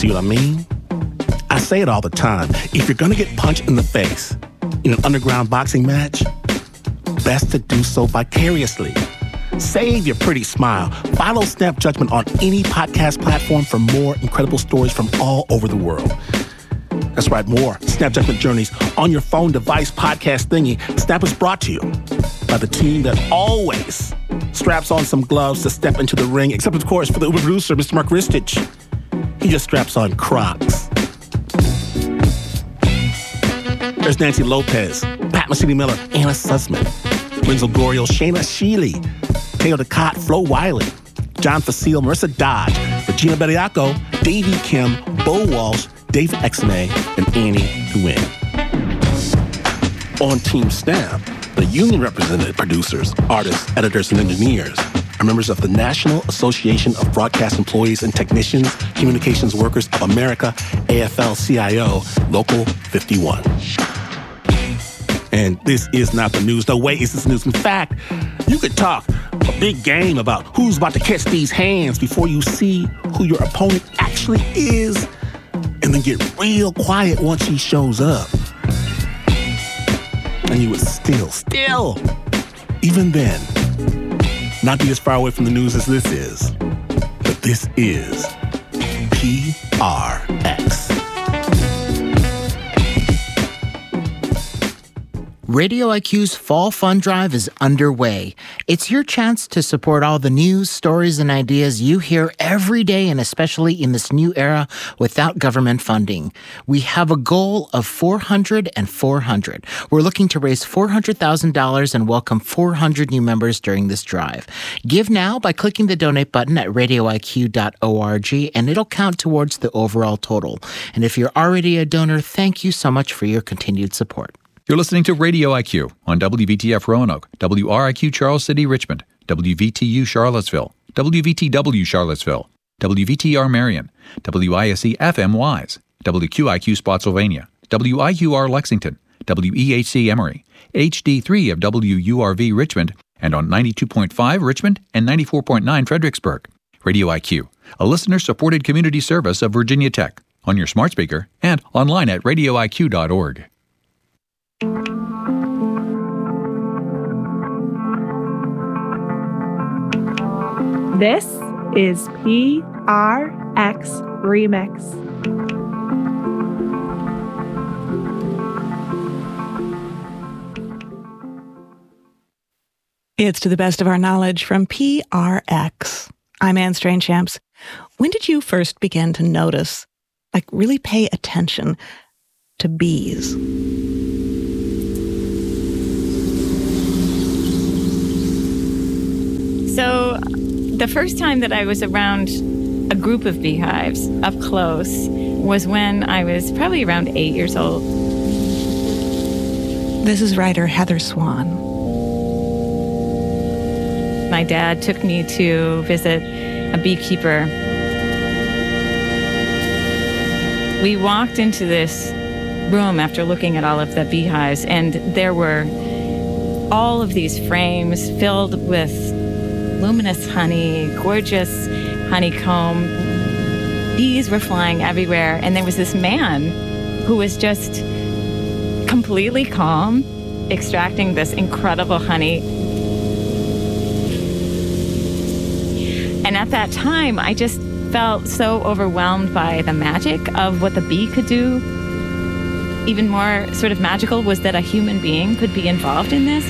See what I mean? I say it all the time. If you're gonna get punched in the face in an underground boxing match, best to do so vicariously. Save your pretty smile. Follow Snap Judgment on any podcast platform for more incredible stories from all over the world. That's right, more Snap Judgment Journeys on your phone device podcast thingy. Snap is brought to you by the team that always straps on some gloves to step into the ring, except, of course, for the Uber producer, Mr. Mark Ristich. He just straps on Crocs. There's Nancy Lopez, Pat Mesiti-Miller, Anna Sussman, Renzo Gorio, Shayna Shealy, Teo Ducott, Flo Wiley, John Facile, Marissa Dodge, Regina Bediaco, Davey Kim, Bo Walsh, David Exmay, and Annie Nguyen. On Team Snap, the union-represented producers, artists, editors, and engineers are members of the National Association of Broadcast Employees and Technicians, Communications Workers of America, AFL-CIO, Local 51. And this is not the news. No way is this news. In fact, you could talk a big game about who's about to catch these hands before you see who your opponent actually is, and then get real quiet once he shows up. And you would still, even then, not be as far away from the news as this is. But this is PRX. Radio IQ's Fall Fund Drive is underway. It's your chance to support all the news, stories, and ideas you hear every day, and especially in this new era without government funding. We have a goal of 400 and 400. We're looking to raise $400,000 and welcome 400 new members during this drive. Give now by clicking the donate button at radioiq.org, and it'll count towards the overall total. And if you're already a donor, thank you so much for your continued support. You're listening to Radio IQ on WVTF Roanoke, WRIQ Charles City, Richmond, WVTU Charlottesville, WVTW Charlottesville, WVTR Marion, WISC FM Wise, WQIQ Spotsylvania, WIQR Lexington, WEHC Emory, HD3 of WURV Richmond, and on 92.5 Richmond and 94.9 Fredericksburg. Radio IQ, a listener-supported community service of Virginia Tech, on your smart speaker and online at radioiq.org. This is PRX Remix. It's To the Best of Our Knowledge from PRX. I'm Anne Strainchamps. When did you first begin to notice, really pay attention to bees? So the first time that I was around a group of beehives up close was when I was probably around 8 years old. This is writer Heather Swan. My dad took me to visit a beekeeper. We walked into this room after looking at all of the beehives, and there were all of these frames filled with luminous honey, gorgeous honeycomb. Bees were flying everywhere, and there was this man who was just completely calm, extracting this incredible honey. And at that time, I just felt so overwhelmed by the magic of what the bee could do. Even more sort of magical was that a human being could be involved in this.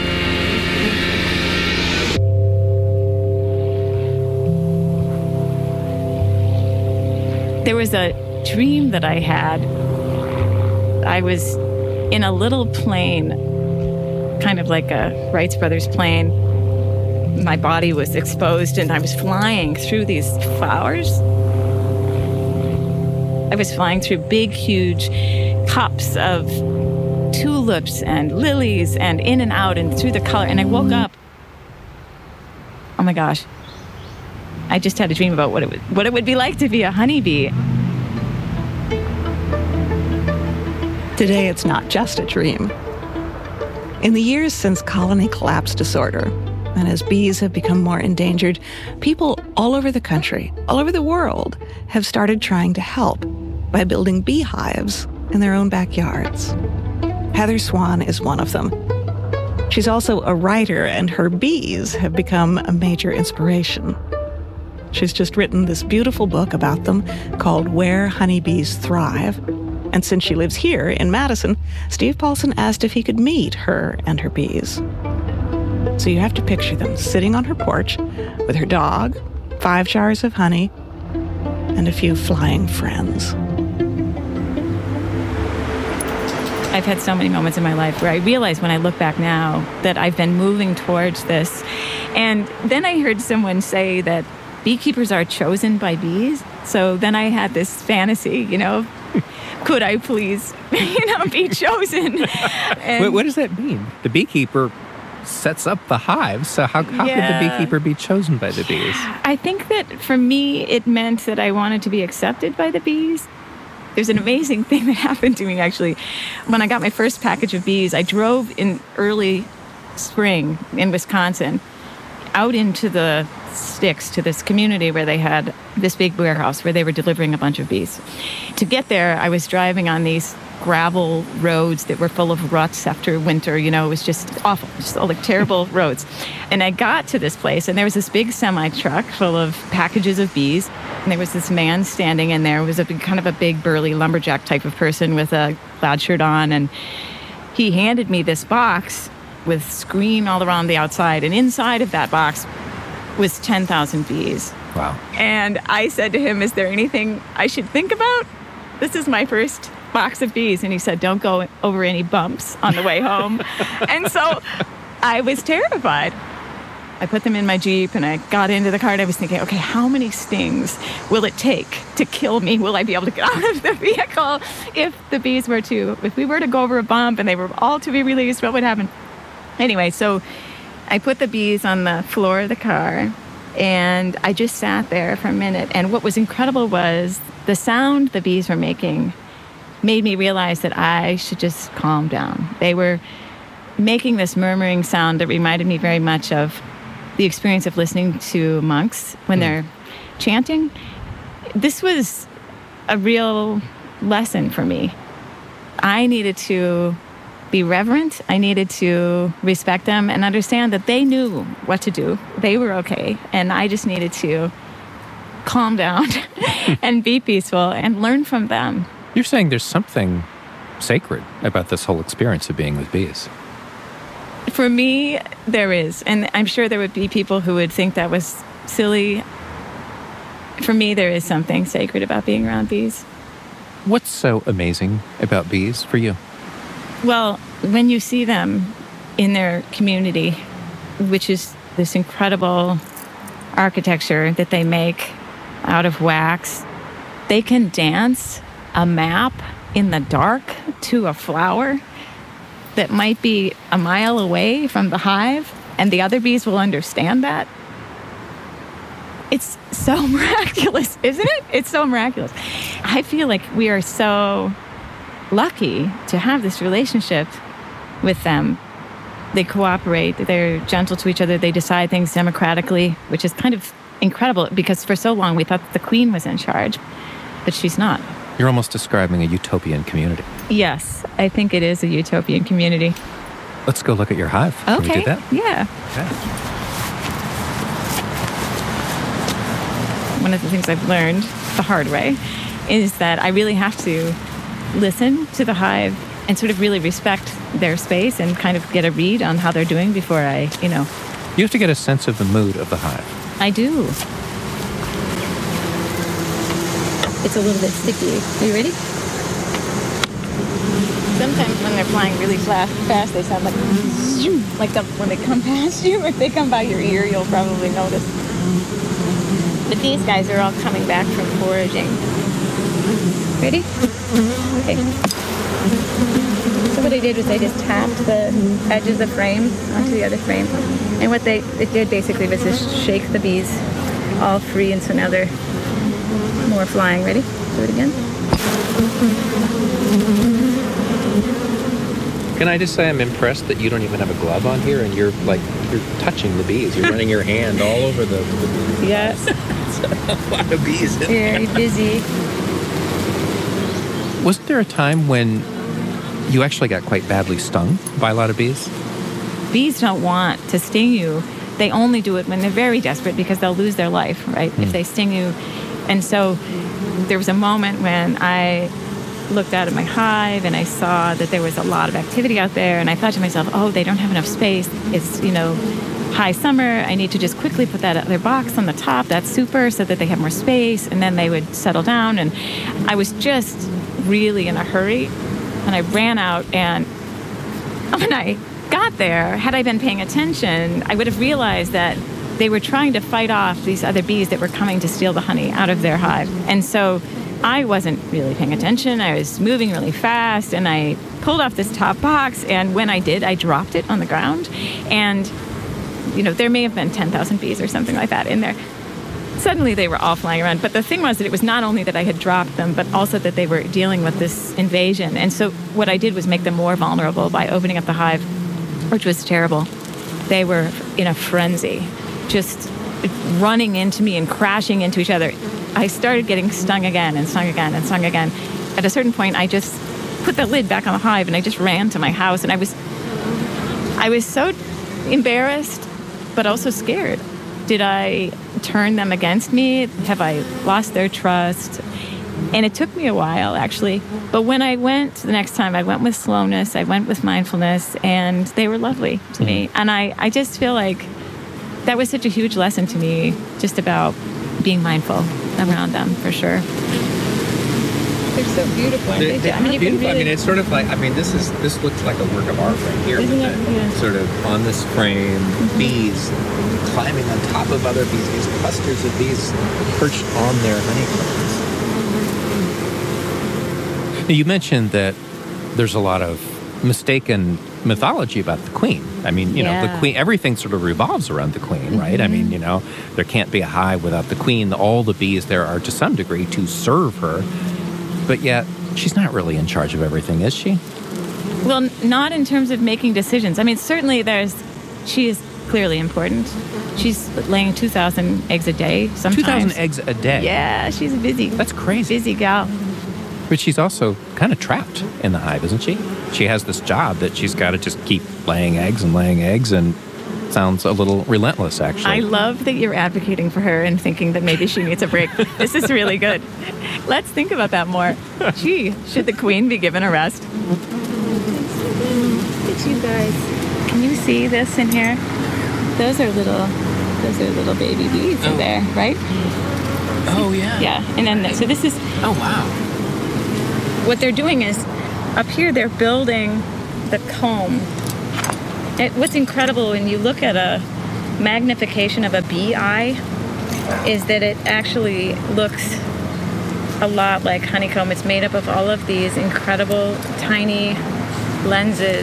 There was a dream that I had. I was in a little plane, kind of like a Wright Brothers plane. My body was exposed and I was flying through these flowers. I was flying through big, huge cups of tulips and lilies and in and out and through the color. And I woke up. Oh my gosh. I just had a dream about what it would be like to be a honeybee. Today, it's not just a dream. In the years since colony collapse disorder And as bees have become more endangered, people all over the country, all over the world, have started trying to help by building beehives in their own backyards. Heather Swan is one of them. She's also a writer, and her bees have become a major inspiration. She's just written this beautiful book about them called Where Honeybees Thrive. And since she lives here in Madison, Steve Paulson asked if he could meet her and her bees. So you have to picture them sitting on her porch with her dog, 5 jars of honey, and a few flying friends. I've had so many moments in my life where I realize when I look back now that I've been moving towards this. And then I heard someone say that beekeepers are chosen by bees. So then I had this fantasy, could I please, be chosen? And what does that mean? The beekeeper sets up the hive, so how could the beekeeper be chosen by the bees? I think that for me, it meant that I wanted to be accepted by the bees. There's an amazing thing that happened to me, actually. When I got my first package of bees, I drove in early spring in Wisconsin out into the sticks to this community where they had this big warehouse where they were delivering a bunch of bees. To get there, I was driving on these gravel roads that were full of ruts after winter. It was just awful, just all like terrible roads. And I got to this place, and there was this big semi-truck full of packages of bees. And there was this man standing in there. It was kind of a big, burly lumberjack type of person with a plaid shirt on. And he handed me this box with screen all around the outside. And inside of that box was 10,000 bees. Wow. And I said to him, is there anything I should think about? This is my first box of bees. And he said, don't go over any bumps on the way home. And so I was terrified. I put them in my Jeep and I got into the car and I was thinking, okay, how many stings will it take to kill me? Will I be able to get out of the vehicle if we were to go over a bump and they were all to be released, what would happen? Anyway, so I put the bees on the floor of the car and I just sat there for a minute. And what was incredible was the sound the bees were making made me realize that I should just calm down. They were making this murmuring sound that reminded me very much of the experience of listening to monks when they're chanting. This was a real lesson for me. I needed to be reverent. I needed to respect them and understand that they knew what to do. They were okay. And I just needed to calm down and be peaceful and learn from them. You're saying there's something sacred about this whole experience of being with bees. For me, there is. And I'm sure there would be people who would think that was silly. For me, there is something sacred about being around bees. What's so amazing about bees for you? Well, when you see them in their community, which is this incredible architecture that they make out of wax, they can dance a map in the dark to a flower that might be a mile away from the hive, and the other bees will understand that. It's so miraculous, isn't it? It's so miraculous. I feel like we are so lucky to have this relationship with them. They cooperate, they're gentle to each other, they decide things democratically, which is kind of incredible because for so long we thought the queen was in charge, but she's not. You're almost describing a utopian community. Yes, I think it is a utopian community. Let's go look at your hive. Okay. Can we do that? Yeah. Okay. One of the things I've learned the hard way is that I really have to listen to the hive and sort of really respect their space and kind of get a read on how they're doing before I. You have to get a sense of the mood of the hive. I do. It's a little bit sticky. Are you ready? Sometimes when they're flying really fast, they sound like when they come past you, or if they come by your ear, you'll probably notice. But these guys are all coming back from foraging. Ready? Okay. So what I did was I just tapped the edge of the frame onto the other frame. And what it did basically was just shake the bees all free, and so now they're more flying. Ready? Do it again. Can I just say I'm impressed that you don't even have a glove on here and you're touching the bees. You're running your hand all over the bees. Yes. It's a lot of bees in Very busy. Wasn't there a time when you actually got quite badly stung by a lot of bees? Bees don't want to sting you. They only do it when they're very desperate because they'll lose their life, right? If they sting you. And so there was a moment when I looked out at my hive and I saw that there was a lot of activity out there, and I thought to myself, oh, they don't have enough space. It's, high summer. I need to just quickly put that other box on the top. That's super, so that they have more space, and then they would settle down. And I was just really in a hurry, and I ran out, and when I got there, had I been paying attention, I would have realized that they were trying to fight off these other bees that were coming to steal the honey out of their hive. And so I wasn't really paying attention. I was moving really fast, and I pulled off this top box, and when I did, I dropped it on the ground. And, there may have been 10,000 bees or something like that in there. Suddenly they were all flying around. But the thing was that it was not only that I had dropped them, but also that they were dealing with this invasion. And so what I did was make them more vulnerable by opening up the hive, which was terrible. They were in a frenzy, just running into me and crashing into each other. I started getting stung again and stung again and stung again. At a certain point, I just put the lid back on the hive and I just ran to my house. And I was so embarrassed, but also scared. Did I turn them against me? Have I lost their trust? And it took me a while, actually. But when I went the next time, I went with slowness, I went with mindfulness, and they were lovely to me. And I just feel like that was such a huge lesson to me, just about being mindful around them, for sure. They're so beautiful. They're beautiful. Really... it's sort of like, this looks like a work of art right here. Isn't it? Yeah. Sort of on this frame, bees climbing on top of other bees, these clusters of bees perched on their honeycombs. Now, you mentioned that there's a lot of mistaken mythology about the queen. The queen, everything sort of revolves around the queen, right? There can't be a hive without the queen. All the bees there are to some degree to serve her. But yet, she's not really in charge of everything, is she? Well, not in terms of making decisions. Certainly she is clearly important. She's laying 2,000 eggs a day sometimes. 2,000 eggs a day? Yeah, she's busy. That's crazy. Busy gal. But she's also kind of trapped in the hive, isn't she? She has this job that she's got to just keep laying eggs, and sounds a little relentless, actually. I love that you're advocating for her and thinking that maybe she needs a break. This is really good. Let's think about that more. Gee, should the queen be given a rest? Look at you guys. Can you see this in here? Those are little baby bees in there, right? Oh, yeah. Yeah, and then so this is... Oh, wow. What they're doing is, up here they're building the comb. What's incredible when you look at a magnification of a bee eye is that it actually looks a lot like honeycomb. It's made up of all of these incredible tiny lenses.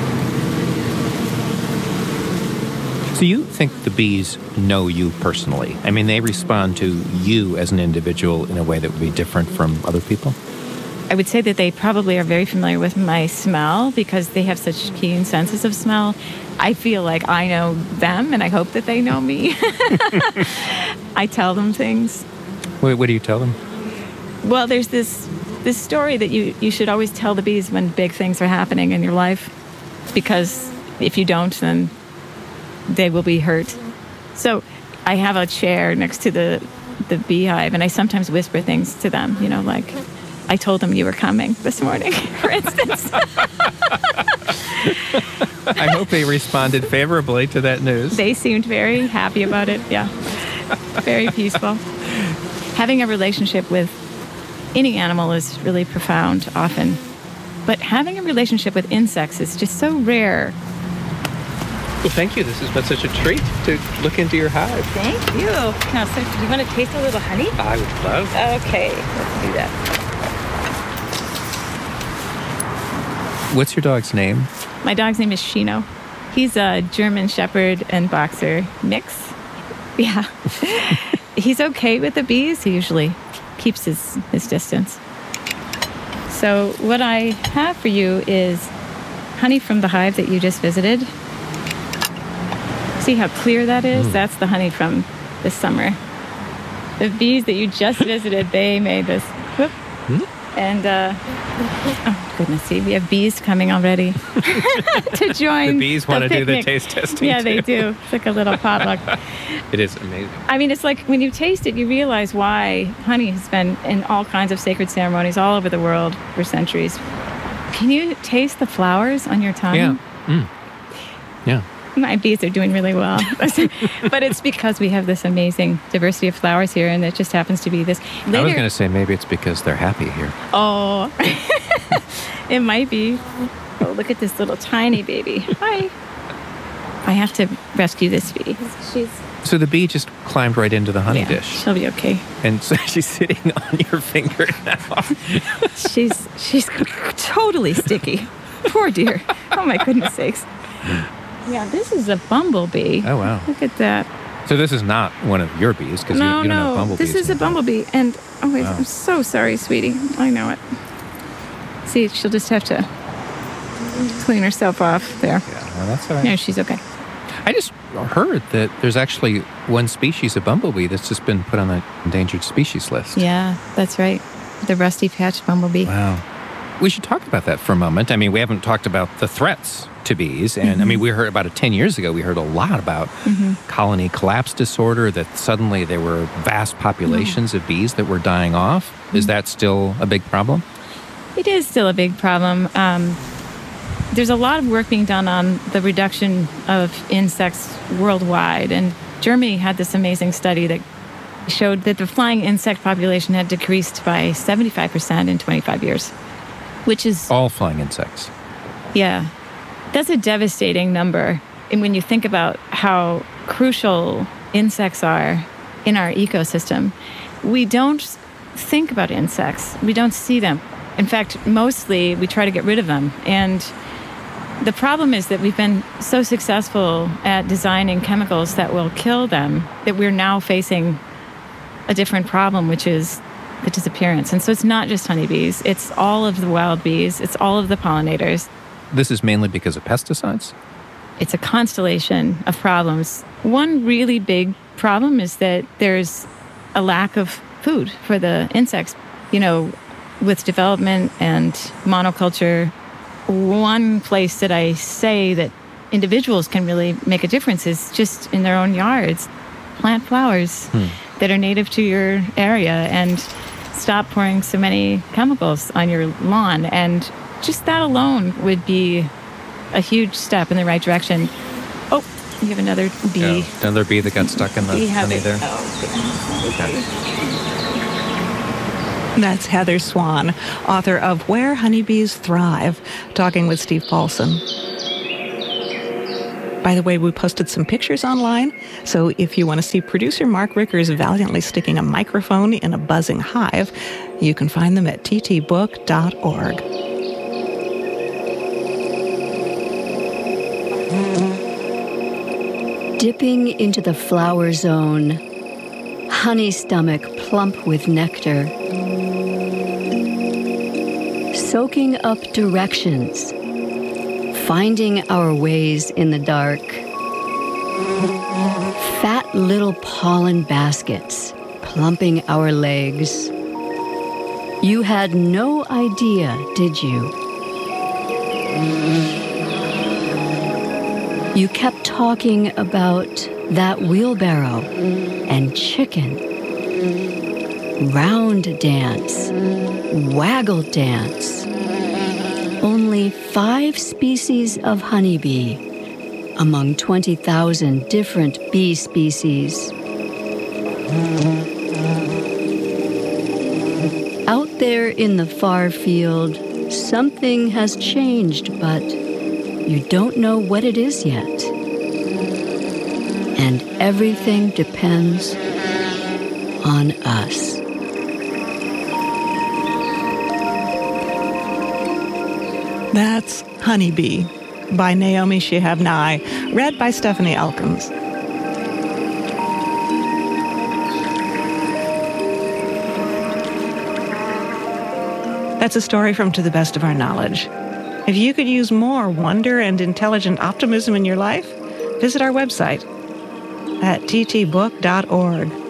So you think the bees know you personally? They respond to you as an individual in a way that would be different from other people? I would say that they probably are very familiar with my smell because they have such keen senses of smell. I feel like I know them, and I hope that they know me. I tell them things. What do you tell them? Well, there's this story that you should always tell the bees when big things are happening in your life, because if you don't, then they will be hurt. So I have a chair next to the beehive, and I sometimes whisper things to them, like... I told them you were coming this morning, for instance. I hope they responded favorably to that news. They seemed very happy about it, yeah. Very peaceful. Having a relationship with any animal is really profound often. But having a relationship with insects is just so rare. Well, thank you. This has been such a treat to look into your hive. Thank you. Now, so do you want to taste a little honey? I would love. Okay, let's do that. What's your dog's name? My dog's name is Shino. He's a German Shepherd and Boxer mix. Yeah. He's okay with the bees. He usually keeps his distance. So what I have for you is honey from the hive that you just visited. See how clear that is? That's the honey from this summer. The bees that you just visited, they made this. Whoop. And, oh, goodness, see, we have bees coming already to join. The bees want to do the taste testing, Yeah, they do. It's like a little potluck. It is amazing. I mean, it's like when you taste it, you realize why honey has been in all kinds of sacred ceremonies all over the world for centuries. Can you taste the flowers on your tongue? Yeah. Yeah. My bees are doing really well. But it's because we have this amazing diversity of flowers here, and it just happens to be this. I was going to say maybe it's because they're happy here. Oh, it might be. Oh, look at this little tiny baby. Hi. I have to rescue this bee. So the bee just climbed right into the honey dish. She'll be okay. And so she's sitting on your finger now. She's totally sticky. Poor dear. Oh, my goodness sakes. Yeah, this is a bumblebee. Oh, wow. Look at that. So this is not one of your bees, because you don't have bumblebees. This is a bumblebee. And, oh, wait, wow. I'm so sorry, sweetie. I know it. See, she'll just have to clean herself off there. Yeah, well, that's all right. No, she's okay. I just heard that there's actually one species of bumblebee that's just been put on the endangered species list. Yeah, that's right. The rusty-patched bumblebee. Wow. We should talk about that for a moment. I mean, we haven't talked about the threats to bees. And I mean, we heard about it 10 years ago. We heard a lot about colony collapse disorder, that suddenly there were vast populations of bees that were dying off. Is that still a big problem? It is still a big problem. There's a lot of work being done on the reduction of insects worldwide. And Germany had this amazing study that showed that the flying insect population had decreased by 75% in 25 years, which is... all flying insects. Yeah. That's a devastating number. And when you think about how crucial insects are in our ecosystem, we don't think about insects. We don't see them. In fact, mostly we try to get rid of them. And the problem is that we've been so successful at designing chemicals that will kill them that we're now facing a different problem, which is the disappearance. And so it's not just honeybees. It's all of the wild bees. It's all of the pollinators. This is mainly because of pesticides? It's a constellation of problems. One really big problem is that there's a lack of food for the insects. You know, with development and monoculture, one place that I say that individuals can really make a difference is just in their own yards. Plant flowers that are native to your area and stop pouring so many chemicals on your lawn. And just that alone would be a huge step in the right direction. Oh, you have another bee. Oh, another bee that got stuck in the honey there. That's Heather Swan, author of Where Honeybees Thrive, talking with Steve Paulson. By the way, we posted some pictures online, so if you want to see producer Mark Rickers valiantly sticking a microphone in a buzzing hive, you can find them at ttbook.org. Dipping into the flower zone, honey stomach plump with nectar, soaking up directions, finding our ways in the dark, fat little pollen baskets plumping our legs. You had no idea, did you? You kept talking about that wheelbarrow and chicken, round dance, waggle dance. Only 5 species of honeybee among 20,000 different bee species. Out there in the far field, something has changed, but you don't know what it is yet. And everything depends on us. That's Honeybee by Naomi Shihab Nye, read by Stephanie Elkins. That's a story from To the Best of Our Knowledge. If you could use more wonder and intelligent optimism in your life, visit our website at ttbook.org.